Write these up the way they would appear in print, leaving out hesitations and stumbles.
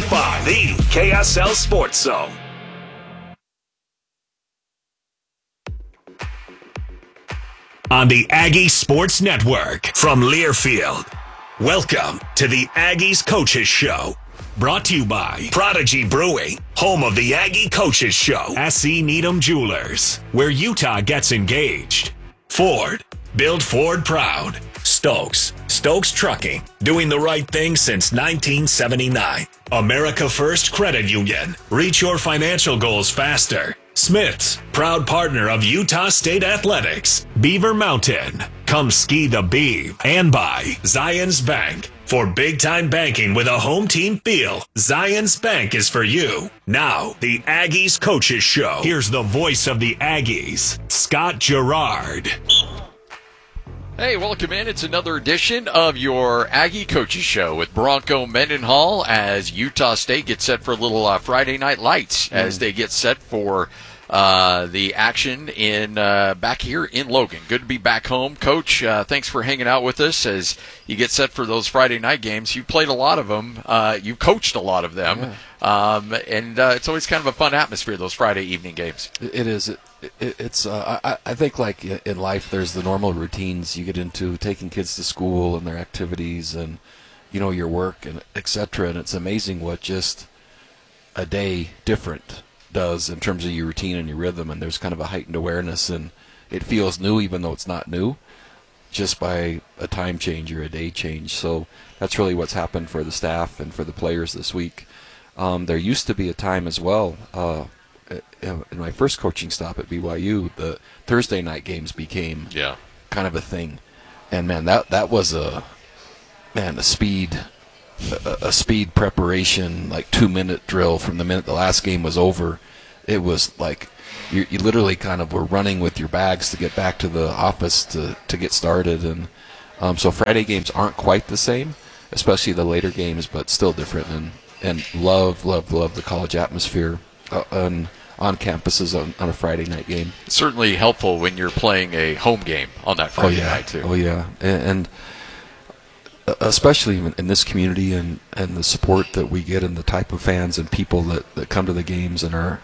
105.5, the KSL Sports Zone. On the Aggie Sports Network from Learfield. Welcome to the Aggies Coaches Show. Brought to you by Prodigy Brewing, home of the Aggie Coaches Show. S.E. Needham Jewelers, where Utah gets engaged. Ford, build Ford proud. Stokes Trucking, doing the right thing since 1979. America First Credit Union, reach your financial goals faster. Smith's, proud partner of Utah State Athletics. Beaver Mountain, come ski the Beav. And by Zions Bank. For big-time banking with a home team feel, Zions Bank is for you. Now, the Aggies Coaches Show. Here's the voice of the Aggies, Scott Gerard. Hey, welcome in. It's another edition of your Aggie Coaches Show with Bronco Mendenhall as Utah State gets set for a little Friday Night Lights as they get set for the action in back here in Logan. Good to be back home. Coach, thanks for hanging out with us as you get set for those Friday night games. You've played a lot of them. You've coached a lot of them. Yeah. And it's always kind of a fun atmosphere, those Friday evening games. It is. It's. I think, like in life, there's the normal routines you get into, taking kids to school and their activities and, your work and et cetera. And it's amazing what just a day different does in terms of your routine and your rhythm. And there's kind of a heightened awareness, and it feels new even though it's not new, just by a time change or a day change. So that's really what's happened for the staff and for the players this week. There used to be a time as well, in my first coaching stop at BYU, the Thursday night games became kind of a thing. And man, that was a speed preparation, like 2-minute drill from the minute the last game was over. It was like you literally kind of were running with your bags to get back to the office to get started. And so Friday games aren't quite the same, especially the later games, but still different. And love the college atmosphere on campuses on a Friday night game. Certainly helpful when you're playing a home game on that Friday night too. Oh yeah, and especially in this community and the support that we get and the type of fans and people that come to the games and are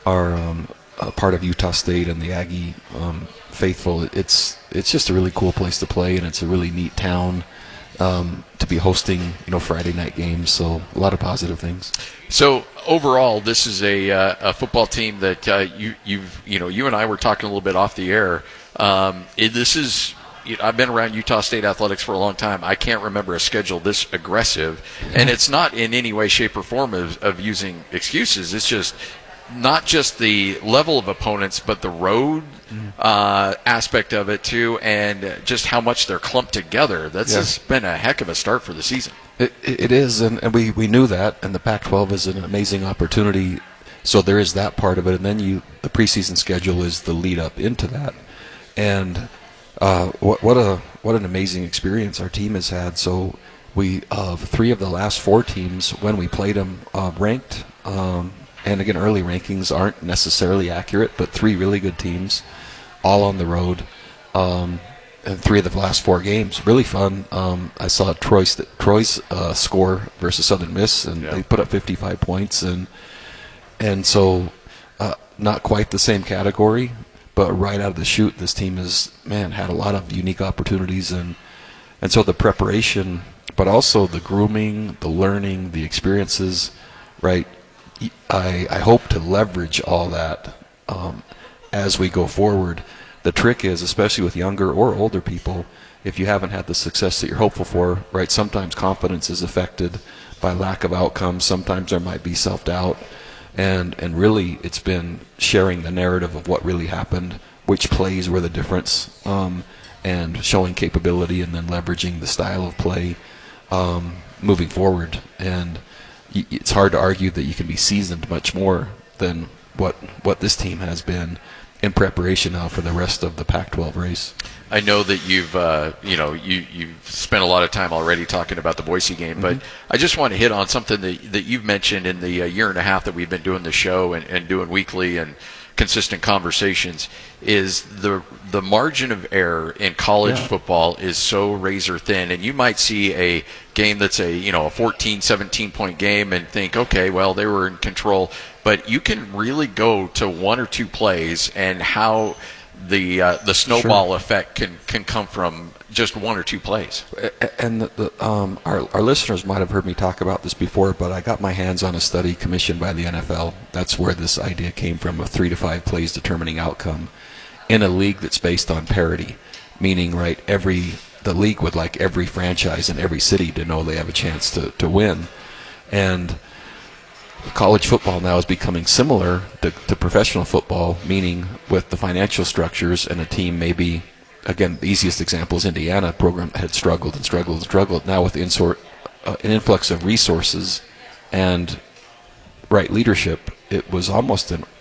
a part of Utah State and the Aggie faithful. It's just a really cool place to play, and it's a really neat town to be hosting Friday night games. So a lot of positive things. So overall, this is a football team that you and I were talking a little bit off the air. I've been around Utah State athletics for a long time. I can't remember a schedule this aggressive, and it's not in any way, shape, or form of using excuses. It's just not just the level of opponents, but the road aspect of it too, and just how much they're clumped together. That's been a heck of a start for the season. It is, and we knew that, and the Pac-12 is an amazing opportunity. So there is that part of it, and then the preseason schedule is the lead up into that, and what an amazing experience our team has had. So we 3 of the last 4 teams when we played them ranked. And again, early rankings aren't necessarily accurate, but 3 really good teams, all on the road, and 3 of the last 4 games. Really fun. I saw Troy's score versus Southern Miss, and they put up 55 points, and so not quite the same category, but right out of the chute, this team has had a lot of unique opportunities, and so the preparation, but also the grooming, the learning, the experiences, right. I hope to leverage all that as we go forward. The trick is, especially with younger or older people, if you haven't had the success that you're hopeful for, right, sometimes confidence is affected by lack of outcomes. Sometimes there might be self-doubt. And really it's been sharing the narrative of what really happened, which plays were the difference, and showing capability and then leveraging the style of play moving forward. And it's hard to argue that you can be seasoned much more than what this team has been in preparation now for the rest of the Pac-12 race. I know that you've spent a lot of time already talking about the Boise game, but I just want to hit on something that you've mentioned in the year and a half that we've been doing the show and doing weekly, and consistent conversations is the margin of error in college football is so razor thin, and you might see a game that's a 14, 17 point game and think, okay, well, they were in control, but you can really go to one or two plays and how the snowball effect can come from just one or two plays. And our listeners might have heard me talk about this before, but I got my hands on a study commissioned by the NFL. That's where this idea came from, of 3 to 5 plays determining outcome in a league that's based on parity, meaning the league would like every franchise in every city to know they have a chance to win. And college football now is becoming similar to professional football, meaning with the financial structures, and a team maybe, again, the easiest example is Indiana program had struggled. Now with an influx of resources and right leadership, it was almost an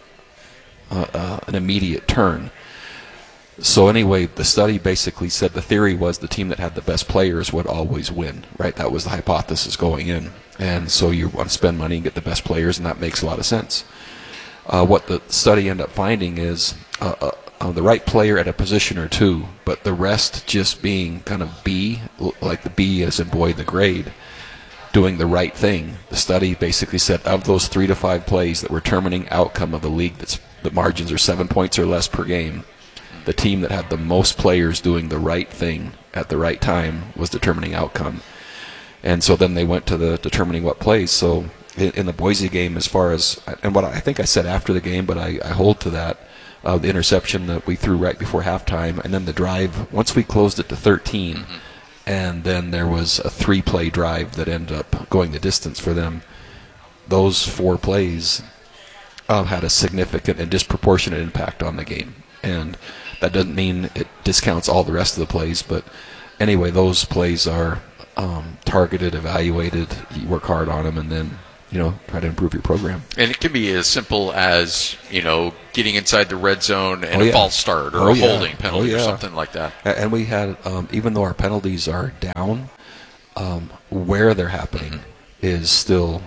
immediate turn. So anyway, the study basically said the theory was the team that had the best players would always win, right? That was the hypothesis going in. And so you want to spend money and get the best players, and that makes a lot of sense. What the study ended up finding is the right player at a position or two, but the rest just being kind of B, like the B as in boy, the grade, doing the right thing. The study basically said of those 3 to 5 plays that were determining outcome of a league the margins are 7 points or less per game, the team that had the most players doing the right thing at the right time was determining outcome. And so then they went to the determining what plays. So in the Boise game, as far as, and what I think I said after the game, but I hold to that, the interception that we threw right before halftime, and then the drive, once we closed it to 13, and then there was a 3-play drive that ended up going the distance for them. Those 4 plays had a significant and disproportionate impact on the game. And that doesn't mean it discounts all the rest of the plays, but anyway, those plays are targeted, evaluated, you work hard on them, and then try to improve your program. And it can be as simple as getting inside the red zone and a false start or a holding penalty or something like that. And we had, even though our penalties are down, where they're happening is still,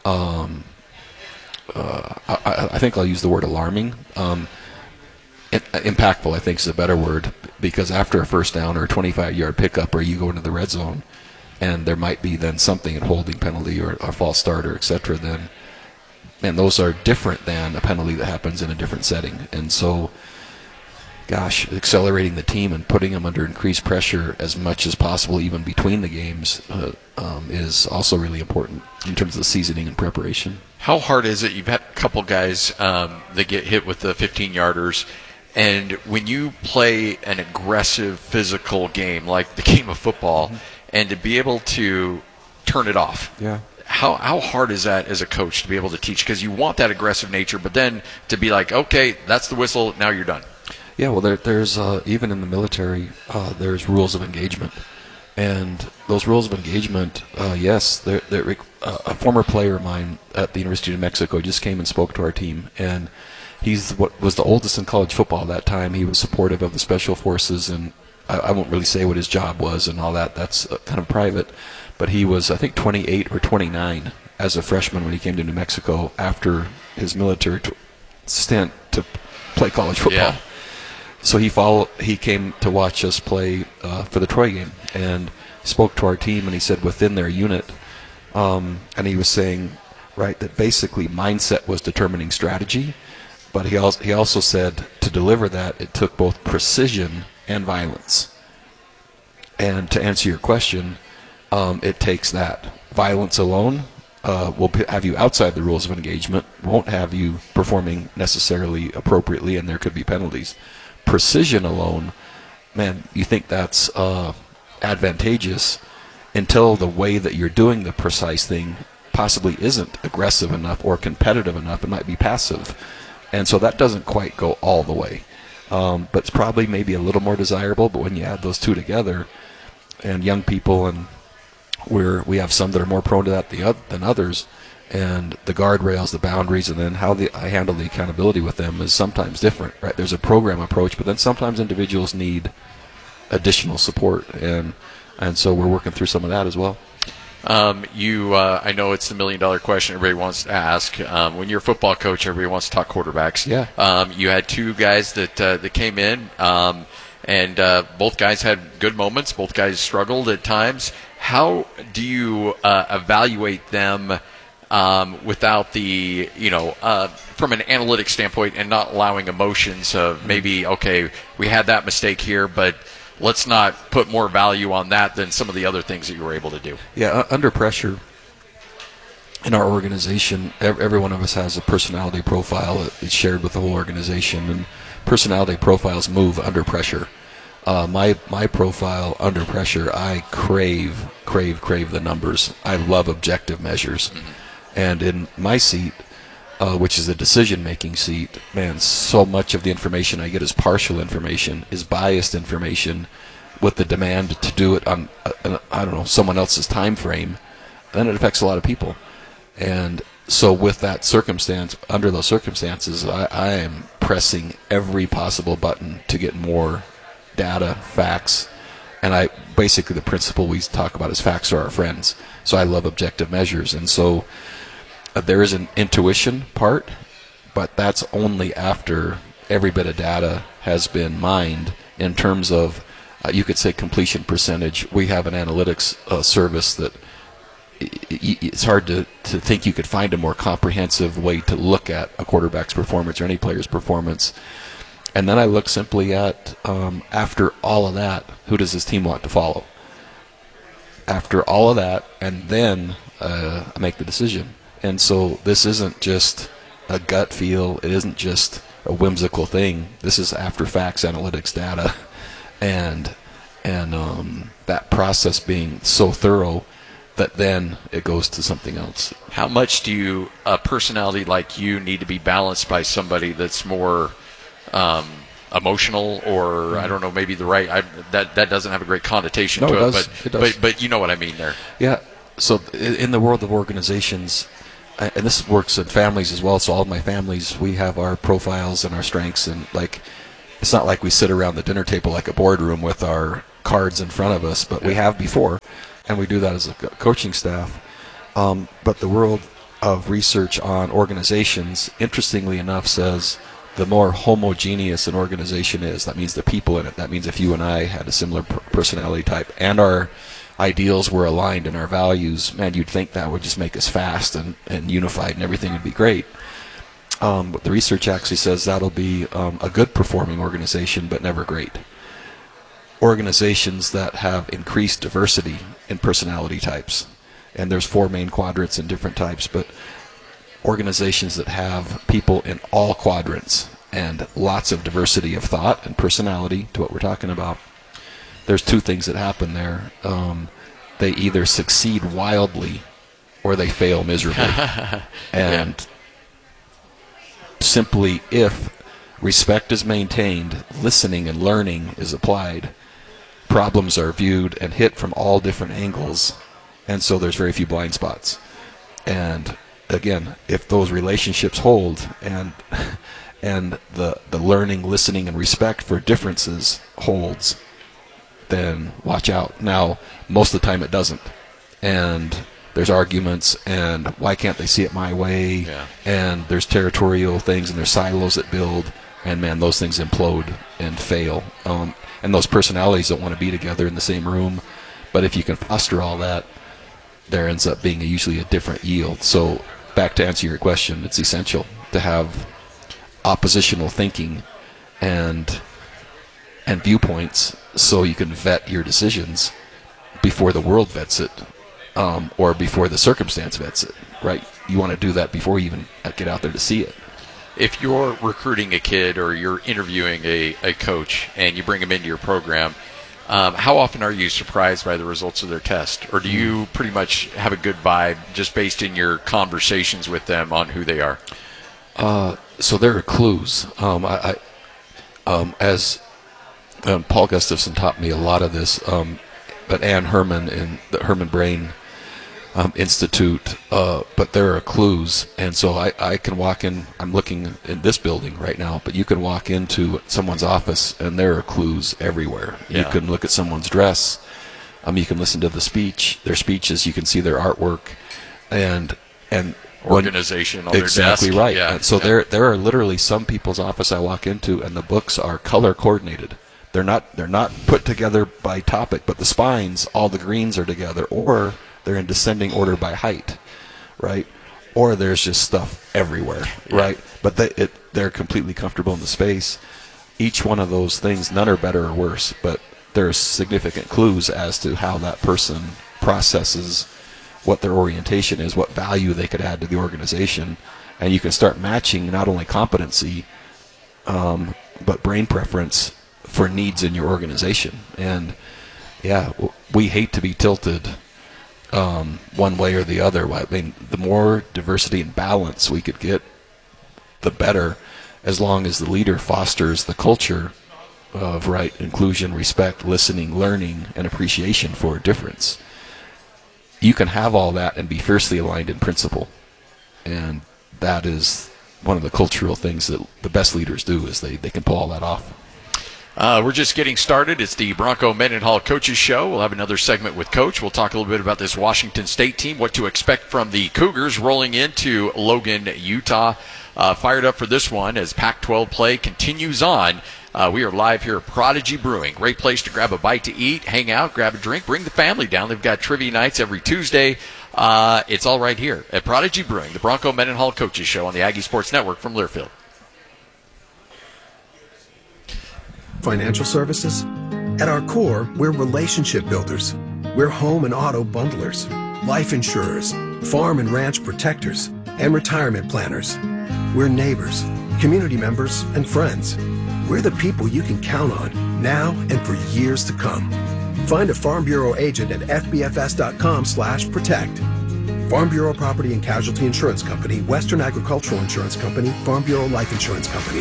I think I'll use the word alarming. Impactful, I think, is a better word, because after a first down or a 25-yard pickup, or you go into the red zone, and there might be then something, a holding penalty or a false starter, etc., then, and those are different than a penalty that happens in a different setting. And so, gosh, accelerating the team and putting them under increased pressure as much as possible, even between the games, is also really important in terms of the seasoning and preparation. How hard is it? You've had a couple guys that get hit with the 15-yarders, and when you play an aggressive physical game like the game of football, and to be able to turn it off, how hard is that as a coach to be able to teach? Because you want that aggressive nature, but then to be like, okay, that's the whistle, now you're done. Yeah, well, there's even in the military, there's rules of engagement. And those rules of engagement, yes, a former player of mine at the University of New Mexico just came and spoke to our team, and he's what was the oldest in college football at that time. He was supportive of the Special Forces, and I won't really say what his job was and all that. That's kind of private. But he was, I think, 28 or 29 as a freshman when he came to New Mexico after his military stint to play college football. Yeah. So he came to watch us play for the Troy game, and spoke to our team, and he said within their unit, and he was saying, right, that basically mindset was determining strategy, but he also said to deliver that, it took both precision and violence. And to answer your question, it takes that. Violence alone will have you outside the rules of engagement, won't have you performing necessarily appropriately, and there could be penalties. Precision alone, man, you think that's advantageous until the way that you're doing the precise thing possibly isn't aggressive enough or competitive enough. It might be passive. And so that doesn't quite go all the way. But it's probably maybe a little more desirable, but when you add those two together, and young people, and we have some that are more prone to that than others, and the guardrails, the boundaries, and then how I handle the accountability with them is sometimes different, right? There's a program approach, but then sometimes individuals need additional support, and so we're working through some of that as well. I know it's the $1 million question everybody wants to ask. When you're a football coach, everybody wants to talk quarterbacks. Yeah. You had two guys that came in, and both guys had good moments. Both guys struggled at times. How do you evaluate them without the, from an analytic standpoint, and not allowing emotions of maybe, okay, we had that mistake here, but let's not put more value on that than some of the other things that you were able to do? Yeah, under pressure in our organization, every one of us has a personality profile that's shared with the whole organization, and personality profiles move under pressure. My profile under pressure, I crave the numbers. I love objective measures. Mm-hmm. And in my seat, which is a decision-making seat, man, so much of the information I get is partial information, is biased information with the demand to do it on, someone else's time frame. Then it affects a lot of people. And so with that circumstance, under those circumstances, I am pressing every possible button to get more data, facts, and basically the principle we talk about is facts are our friends. So I love objective measures. And so there is an intuition part, but that's only after every bit of data has been mined in terms of, you could say, completion percentage. We have an analytics service that it's hard to think you could find a more comprehensive way to look at a quarterback's performance or any player's performance. And then I look simply at, after all of that, who does this team want to follow? After all of that, and then I make the decision. And so this isn't just a gut feel. It isn't just a whimsical thing. This is after facts, analytics, data, and that process being so thorough that then it goes to something else. How much do a personality like you need to be balanced by somebody that's more emotional, or I don't know, maybe the right that doesn't have a great connotation to it, but you know what I mean there. Yeah. So in the world of organizations, and this works in families as well. So all of my families, we have our profiles and our strengths, and it's not like we sit around the dinner table like a boardroom with our cards in front of us, but we have before, and we do that as a coaching staff. But the world of research on organizations, interestingly enough, says the more homogeneous an organization is, that means the people in it. That means if you and I had a similar personality type and our ideals were aligned and our values, man, you'd think that would just make us fast and unified and everything would be great. But the research actually says that'll be a good performing organization, but never great. Organizations that have increased diversity in personality types, and there's 4 main quadrants in different types, but organizations that have people in all quadrants and lots of diversity of thought and personality to what we're talking about, there's 2 things that happen there. They either succeed wildly or they fail miserably. And simply, if respect is maintained, listening and learning is applied, problems are viewed and hit from all different angles, and so there's very few blind spots. And again, if those relationships hold and the learning, listening, and respect for differences holds, then watch out. Now, most of the time it doesn't. And there's arguments, and why can't they see it my way? Yeah. And there's territorial things, and there's silos that build, and man, those things implode and fail. And those personalities don't want to be together in the same room. But if you can foster all that, there ends up being usually a different yield. So back to answer your question, it's essential to have oppositional thinking and viewpoints so you can vet your decisions before the world vets it, or before the circumstance vets it, right? You want to do that before you even get out there to see it. If you're recruiting a kid or you're interviewing a coach and you bring them into your program, how often are you surprised by the results of their test? Or do you pretty much have a good vibe just based in your conversations with them on who they are? So there are clues. As Paul Gustafson taught me a lot of this, but Ann Herman in the Herman Brain Institute, but there are clues. And so I can walk in, I'm looking in this building right now, but you can walk into someone's office and there are clues everywhere. Yeah. You can look at someone's dress. You can listen to their speeches, you can see their artwork, and organization on exactly their desk. Right. Yeah. And so there are literally some people's office I walk into, and the books are color coordinated. They're not put together by topic, but the spines, all the greens are together, or they're in descending order by height, right? Or there's just stuff everywhere, right? But they're completely comfortable in the space. Each one of those things, none are better or worse, but there's significant clues as to how that person processes what their orientation is, what value they could add to the organization, and you can start matching not only competency, but brain preference for needs in your organization. And yeah, we hate to be tilted one way or the other. I mean, the more diversity and balance we could get, the better, as long as the leader fosters the culture of inclusion, respect, listening, learning, and appreciation for a difference. You can have all that and be fiercely aligned in principle. And that is one of the cultural things that the best leaders do, is they can pull all that off. We're just getting started. It's the Bronco Mendenhall Coaches Show. We'll have another segment with Coach. We'll talk a little bit about this Washington State team, what to expect from the Cougars rolling into Logan, Utah. Fired up for this one as Pac-12 play continues on. We are live here at Prodigy Brewing. Great place to grab a bite to eat, hang out, grab a drink, bring the family down. They've got trivia nights every Tuesday. It's all right here at Prodigy Brewing, the Bronco Mendenhall Coaches Show on the Aggie Sports Network from Learfield. Financial services? At our core, we're relationship builders. We're home and auto bundlers, life insurers, farm and ranch protectors, and retirement planners. We're neighbors, community members, and friends. We're the people you can count on now and for years to come. Find a Farm Bureau agent at fbfs.com/protect. Farm Bureau Property and Casualty Insurance Company, Western Agricultural Insurance Company, Farm Bureau Life Insurance Company.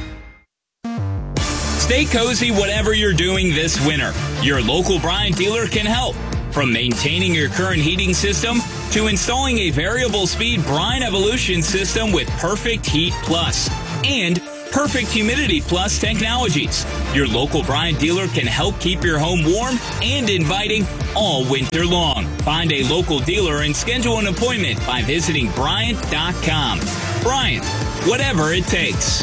Stay cozy whatever you're doing this winter. Your local Bryant dealer can help. From maintaining your current heating system to installing a variable speed Bryant Evolution system with Perfect Heat Plus and Perfect Humidity Plus technologies. Your local Bryant dealer can help keep your home warm and inviting all winter long. Find a local dealer and schedule an appointment by visiting Bryant.com. Bryant, whatever it takes.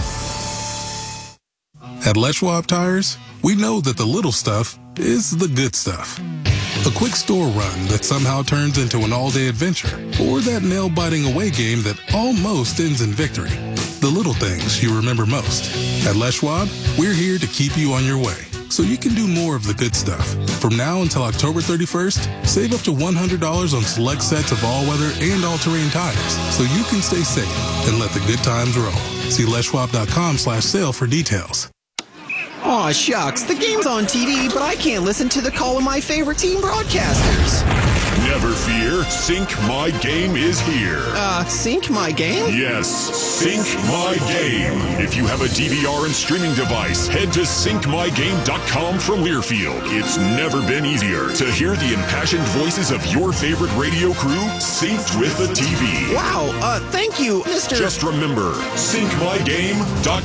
At Les Schwab Tires, we know that the little stuff is the good stuff. A quick store run that somehow turns into an all-day adventure, or that nail-biting away game that almost ends in victory. The little things you remember most. At Les Schwab, we're here to keep you on your way, so you can do more of the good stuff. From now until October 31st, save up to $100 on select sets of all-weather and all-terrain tires, so you can stay safe and let the good times roll. See leschwab.com/sale for details. Aw, shucks. The game's on TV, but I can't listen to the call of my favorite team broadcasters. Never fear, Sync My Game is here. Sync My Game? Yes, Sync My Game. If you have a DVR and streaming device, head to syncmygame.com from Learfield. It's never been easier to hear the impassioned voices of your favorite radio crew synced with the TV. Wow, thank you, Mr. Just remember, syncmygame.com.